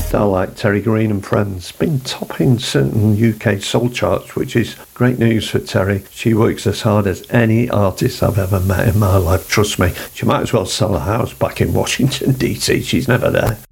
Starlight, Terry Green and Friends, been topping certain UK soul charts, which is great news for Terry. She works as hard as any artist I've ever met in my life, trust me. She might as well sell a house back in Washington, D.C. She's never there.